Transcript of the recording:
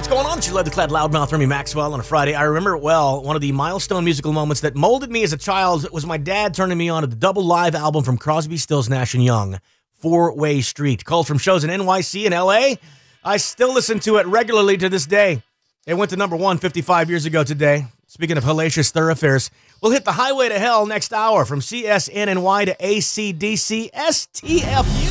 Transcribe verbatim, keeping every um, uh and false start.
What's going on? It's your leather-clad loudmouth, Remy Maxwell, on a Friday. I remember it well. One of the milestone musical moments that molded me as a child was my dad turning me on to the double live album from Crosby, Stills, Nash and Young, Four-Way Street. Called from shows in N Y C and L A. I still listen to it regularly to this day. It went to number one fifty-five years ago today. Speaking of hellacious thoroughfares, we'll hit the highway to hell next hour from C S N N Y to A C D C S T F U.